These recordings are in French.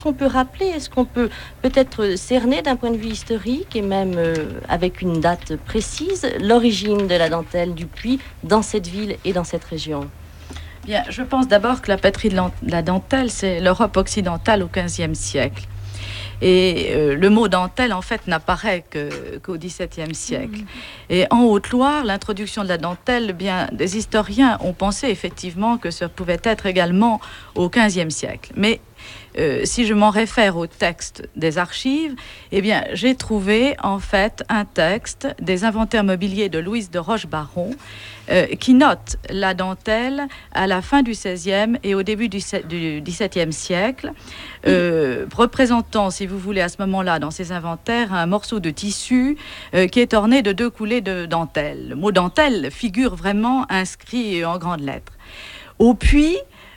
qu'on peut rappeler, est-ce qu'on peut peut-être cerner d'un point de vue historique et même avec une date précise l'origine de la dentelle du Puy dans cette ville et dans cette région? Bien, je pense d'abord que la patrie de la dentelle, c'est l'Europe occidentale au XVe siècle. Et le mot dentelle, en fait, n'apparaît qu'au XVIIe siècle. Et en Haute-Loire, l'introduction de la dentelle, bien, des historiens ont pensé effectivement que ça pouvait être également au XVe siècle. Mais si je m'en réfère au texte des archives, eh bien, j'ai trouvé en fait un texte des inventaires mobiliers de Louise de Roche-Baron qui note la dentelle à la fin du XVIe et au début du XVIIe siècle, représentant, si vous voulez, à ce moment-là, dans ces inventaires, un morceau de tissu qui est orné de 2 coulées de dentelle. Le mot dentelle figure vraiment inscrit en grandes lettres. Au Puy,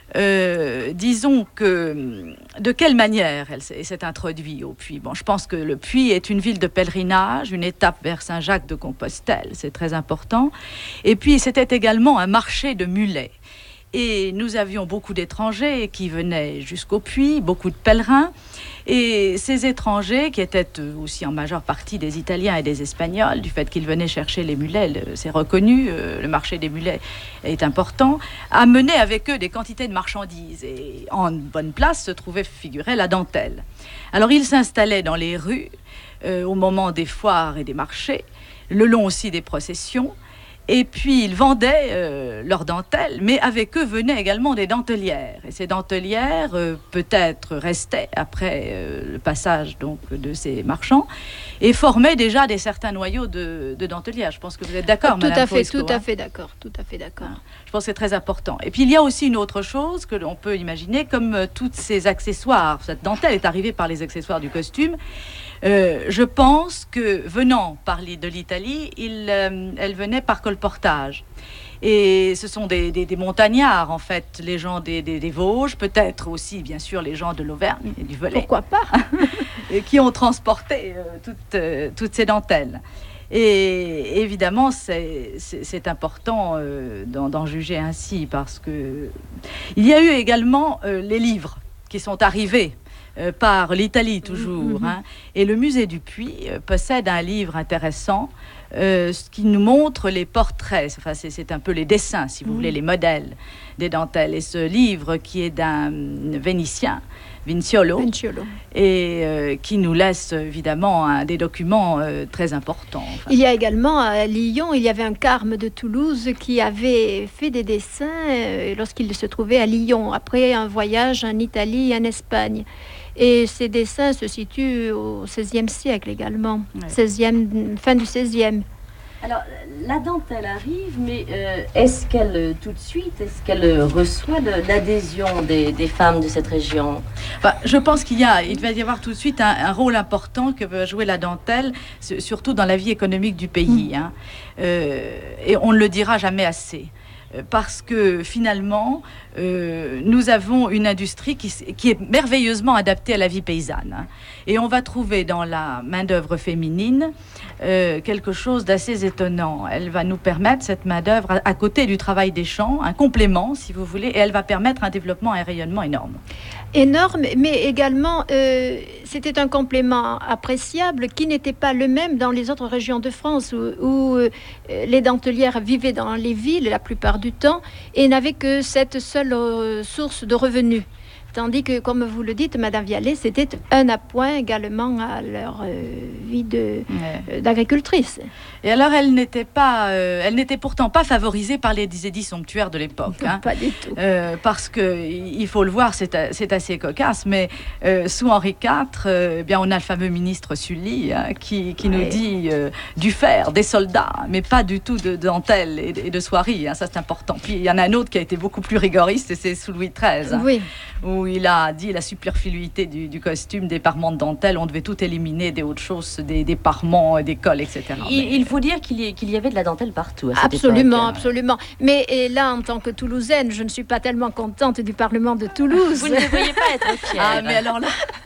disons que de quelle manière elle s'est introduite au Puy. Bon, je pense que le Puy est une ville de pèlerinage, une étape vers Saint-Jacques de Compostelle, c'est très important. Et puis c'était également un marché de mulets. Et nous avions beaucoup d'étrangers qui venaient jusqu'au Puy, beaucoup de pèlerins. Et ces étrangers, qui étaient aussi en majeure partie des Italiens et des Espagnols, du fait qu'ils venaient chercher les mulets, c'est reconnu, le marché des mulets est important, amenaient avec eux des quantités de marchandises. Et en bonne place se trouvait figurée la dentelle. Alors ils s'installaient dans les rues, au moment des foires et des marchés, le long aussi des processions. Et puis, ils vendaient leurs dentelles, mais avec eux venaient également des dentelières. Et ces dentelières, peut-être, restaient après le passage donc, de ces marchands et formaient déjà certains noyaux de dentelières. Je pense que vous êtes d'accord, Madame Fauesco, tout à fait d'accord. Je pense que c'est très important. Et puis, il y a aussi une autre chose que l'on peut imaginer, comme tous ces accessoires. Cette dentelle est arrivée par les accessoires du costume. Je pense que venant de l'Italie, elle venait par colportage. Et ce sont des montagnards, en fait, les gens des Vosges, peut-être aussi, bien sûr, les gens de l'Auvergne et du Velay. Pourquoi pas qui ont transporté toutes ces dentelles. Et évidemment, c'est important d'en juger ainsi, parce que il y a eu également les livres qui sont arrivés par l'Italie toujours. Hein. Et le musée du Puy possède un livre intéressant qui nous montre les portraits, enfin c'est un peu les dessins, si vous voulez, les modèles des dentelles. Et ce livre qui est d'un Vénitien, Vinciolo. Et qui nous laisse évidemment des documents très importants. Enfin. Il y a également à Lyon, il y avait un carme de Toulouse qui avait fait des dessins lorsqu'il se trouvait à Lyon, après un voyage en Italie et en Espagne. Et ces dessins se situent au XVIe siècle également, fin du XVIe. Alors, la dentelle arrive, mais est-ce qu'elle, tout de suite, reçoit l'adhésion des femmes de cette région? Je pense il va y avoir tout de suite un rôle important que va jouer la dentelle, surtout dans la vie économique du pays. Hein. Et on ne le dira jamais assez. Parce que finalement, nous avons une industrie qui est merveilleusement adaptée à la vie paysanne. Hein. Et on va trouver dans la main-d'œuvre féminine quelque chose d'assez étonnant. Elle va nous permettre, cette main-d'œuvre, à côté du travail des champs, un complément, si vous voulez, et elle va permettre un développement et un rayonnement énorme. Énorme, mais également, c'était un complément appréciable qui n'était pas le même dans les autres régions de France où les dentelières vivaient dans les villes la plupart du temps et n'avaient que cette seule source de revenus. Tandis que, comme vous le dites, Madame Vialet, c'était un appoint également à leur vie d'agricultrice. Et alors, elle n'était pourtant pas favorisée par les édits somptuaires de l'époque. Hein. Pas du tout. Parce que, il faut le voir, c'est assez cocasse, mais sous Henri IV, bien, on a le fameux ministre Sully hein, qui nous dit du fer, des soldats, mais pas du tout de dentelle et de soierie. Hein, ça, c'est important. Puis, il y en a un autre qui a été beaucoup plus rigoriste, et c'est sous Louis XIII. Hein, oui. Où il a dit la superfluité du costume, des parements de dentelle, on devait tout éliminer, des hautes choses, des parements, des cols, etc. Il faut dire qu'il y avait de la dentelle partout à cette absolument, époque. Absolument. Mais là, en tant que Toulousaine, je ne suis pas tellement contente du Parlement de Toulouse. Vous ne devriez pas être fière. Mais alors là,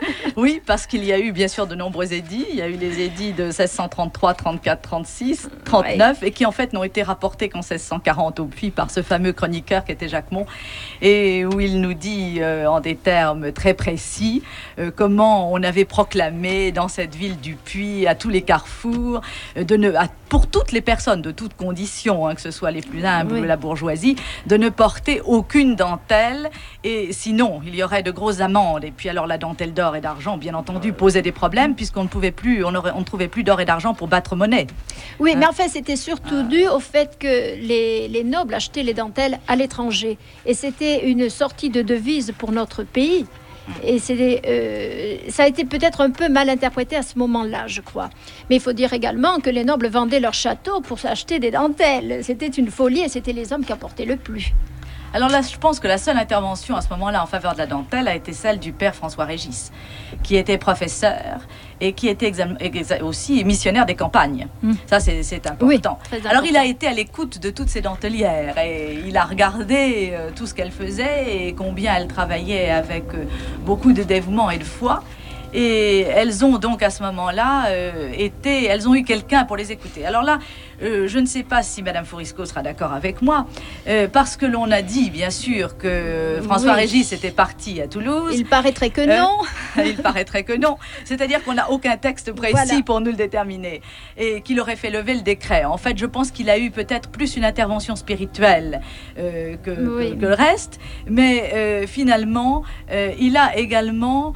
Oui, parce qu'il y a eu bien sûr de nombreux édits. Il y a eu les édits de 1633, 34, 36, 39, et qui en fait n'ont été rapportés qu'en 1640 au Puy par ce fameux chroniqueur qui était Jacquemont, et où il nous dit en des termes très précis comment on avait proclamé dans cette ville du Puy, à tous les carrefours, pour toutes les personnes de toutes conditions, hein, que ce soit les plus humbles ou la bourgeoisie, de ne porter aucune dentelle, et sinon il y aurait de grosses amendes. Et puis alors la dentelle d'or et d'argent, bien entendu, posait des problèmes, puisqu'on ne trouvait plus d'or et d'argent pour battre monnaie. Oui, mais en fait c'était surtout dû au fait que les nobles achetaient les dentelles à l'étranger, et c'était une sortie de devise pour notre pays. Et ça a été peut-être un peu mal interprété à ce moment-là, je crois. Mais il faut dire également que les nobles vendaient leurs châteaux pour s'acheter des dentelles. C'était une folie, et c'était les hommes qui apportaient le plus. Alors là, je pense que la seule intervention à ce moment-là en faveur de la dentelle a été celle du père François Régis, qui était professeur et qui était aussi missionnaire des campagnes. Ça, c'est important. Oui, alors, il a été à l'écoute de toutes ces dentelières, et il a regardé tout ce qu'elles faisaient et combien elles travaillaient avec beaucoup de dévouement et de foi. Et elles ont donc à ce moment-là elles ont eu quelqu'un pour les écouter. Alors là, je ne sais pas si Madame Fourisco sera d'accord avec moi, parce que l'on a dit bien sûr que François Régis était parti à Toulouse. Il paraîtrait que non. Il paraîtrait que non. C'est-à-dire qu'on n'a aucun texte précis pour nous le déterminer, et qu'il aurait fait lever le décret. En fait, je pense qu'il a eu peut-être plus une intervention spirituelle que le reste, mais finalement, il a également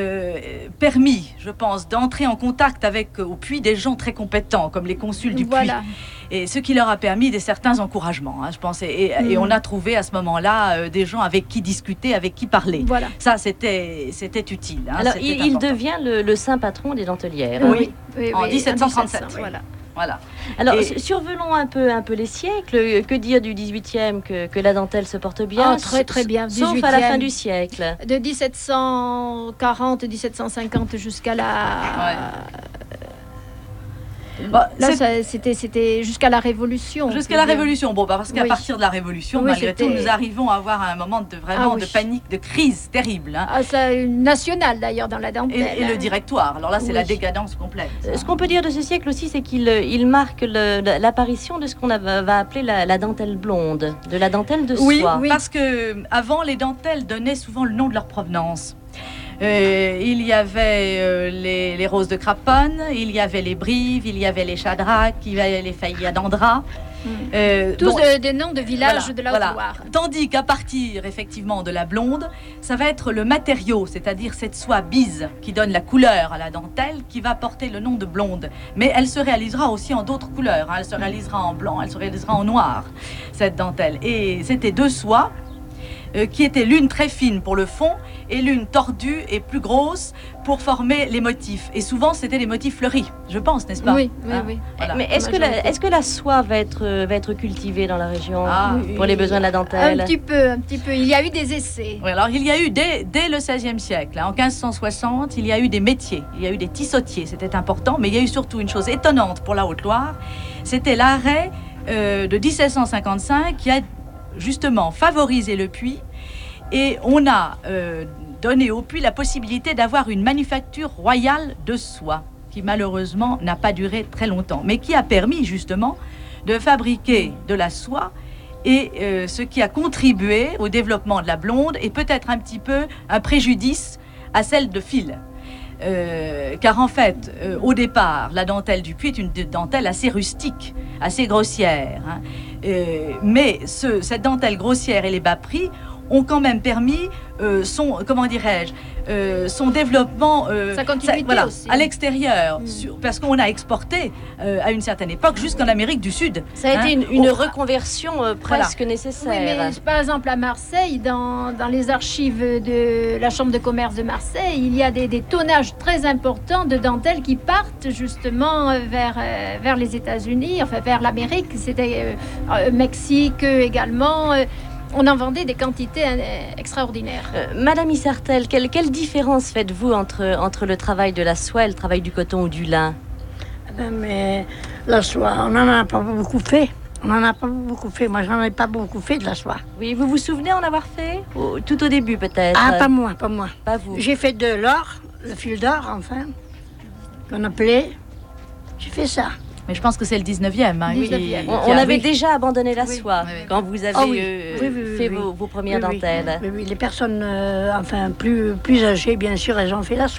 permis, je pense, d'entrer en contact avec au Puy des gens très compétents, comme les consuls du Puy, et ce qui leur a permis certains encouragements, hein, je pense, et on a trouvé à ce moment-là des gens avec qui discuter, avec qui parler. Ça, c'était utile, hein. Alors il devient le saint patron des dentelières. Oui, en 1737. Voilà. Alors, survolons un peu les siècles. Que dire du 18e, que la dentelle se porte bien? Très très bien. Sauf 18e, à la fin du siècle. De 1740, 1750 jusqu'à la... Là, c'était jusqu'à la Révolution. Jusqu'à la Révolution. Bon, parce qu'à partir de la Révolution, malgré tout, nous arrivons à avoir un moment de panique, de crise terrible. Hein. C'est national d'ailleurs dans la dentelle. Et le directoire. Alors là, c'est la décadence complète. Ce qu'on peut dire de ce siècle aussi, c'est qu'il marque l'apparition de ce qu'on va appeler la dentelle blonde, de la dentelle de soie. Oui, parce que avant, les dentelles donnaient souvent le nom de leur provenance. Il y avait les roses de Craponne, il y avait les Brives, il y avait les Chadrac, il y avait les Faillia d'Andra. Tous des noms de villages de la Haute-Loire. Tandis qu'à partir effectivement de la blonde, ça va être le matériau, c'est-à-dire cette soie bise qui donne la couleur à la dentelle, qui va porter le nom de blonde. Mais elle se réalisera aussi en d'autres couleurs, hein. Elle se réalisera en blanc, elle se réalisera en noir, cette dentelle. Et c'était deux soies qui étaient l'une très fine pour le fond et l'une tordue et plus grosse pour former les motifs. Et souvent, c'était des motifs fleuris, je pense, n'est-ce pas? Oui. Voilà. Mais est-ce que la soie va être cultivée dans la région pour les besoins de la dentelle? Un petit peu. Il y a eu des essais. Oui, alors il y a eu dès le XVIe siècle, hein, en 1560, il y a eu des métiers, il y a eu des tissotiers, c'était important, mais il y a eu surtout une chose étonnante pour la Haute-Loire, c'était l'arrêt de 1755 qui a justement favorisé le Puy, et on a donné au Puy la possibilité d'avoir une manufacture royale de soie qui malheureusement n'a pas duré très longtemps, mais qui a permis justement de fabriquer de la soie, et ce qui a contribué au développement de la blonde et peut-être un petit peu un préjudice à celle de fil. Car en fait, au départ, la dentelle du Puy est une dentelle assez rustique, assez grossière, hein. Mais cette dentelle grossière et les bas prix ont quand même permis son développement sa continuité aussi. À l'extérieur, parce qu'on a exporté à une certaine époque jusqu'en Amérique du Sud. Ça a été une reconversion presque nécessaire. Oui, mais par exemple à Marseille, dans les archives de la Chambre de commerce de Marseille, il y a des tonnages très importants de dentelles qui partent justement vers les États-Unis, enfin vers l'Amérique, c'était Mexique également. On en vendait des quantités extraordinaires. Madame Issartel, quelle différence faites-vous entre le travail de la soie et le travail du coton ou du lin? Mais la soie, on n'en a pas beaucoup fait. Moi, j'en ai pas beaucoup fait de la soie. Oui, vous vous souvenez en avoir fait? Tout au début, peut-être? Ah, pas moi. Pas vous? J'ai fait de l'or, le fil d'or, enfin, qu'on appelait. J'ai fait ça. Mais je pense que c'est le 19e. Hein, 19e. On avait déjà abandonné la soie Oui. quand vous avez Ah oui. fait vos premières dentelles. Oui, les personnes, enfin, plus âgées, bien sûr, elles ont fait la soie.